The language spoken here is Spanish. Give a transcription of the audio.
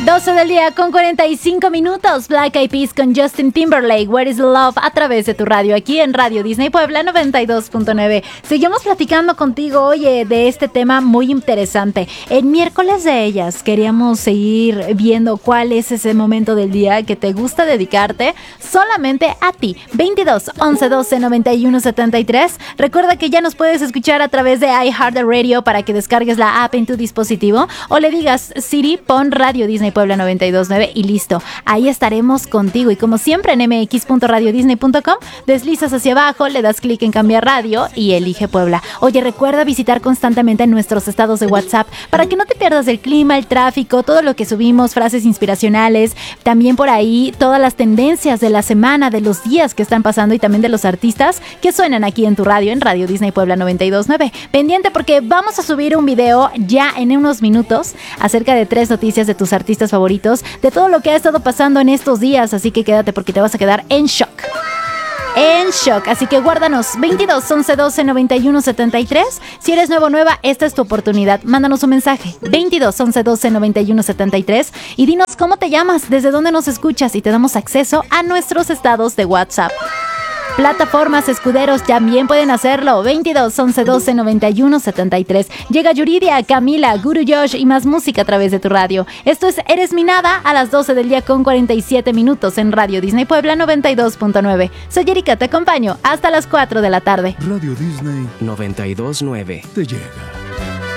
12 del día con 45 minutos. Black Eyed Peas con Justin Timberlake, Where is the Love, a través de tu radio, aquí en Radio Disney Puebla 92.9. Seguimos platicando contigo, oye, de este tema muy interesante. En miércoles de ellas queríamos seguir viendo cuál es ese momento del día que te gusta dedicarte solamente a ti. 22 11 12 91 73. Recuerda que ya nos puedes escuchar a través de iHeartRadio para que descargues la app en tu dispositivo o le digas Siri, pon Radio Disney Puebla 92.9 y listo. Ahí estaremos contigo y como siempre en mx.radiodisney.com deslizas hacia abajo, le das clic en cambiar radio y elige Puebla. Oye, recuerda visitar constantemente nuestros estados de WhatsApp para que no te pierdas el clima, el tráfico, todo lo que subimos, frases inspiracionales, también por ahí todas las tendencias de la semana, de los días que están pasando y también de los artistas que suenan aquí en tu radio, en Radio Disney Puebla 92.9. Pendiente porque vamos a subir un video ya en unos minutos acerca de 3 noticias de tus artistas favoritos, de todo lo que ha estado pasando en estos días, así que quédate porque te vas a quedar en shock. En shock, así que guárdanos 22 11 12 91 73. Si eres nuevo o nueva, esta es tu oportunidad. Mándanos un mensaje 22 11 12 91 73 y dinos cómo te llamas, desde dónde nos escuchas y te damos acceso a nuestros estados de WhatsApp. Plataformas escuderos también pueden hacerlo. 22 11 12 91 73. Llega Yuridia, Camila, Guru Josh y más música a través de tu radio. Esto es Eres mi Nada a las 12 del día con 47 minutos en Radio Disney Puebla 92.9. Soy Erika, te acompaño hasta las 4 de la tarde. Radio Disney 92.9 te llega.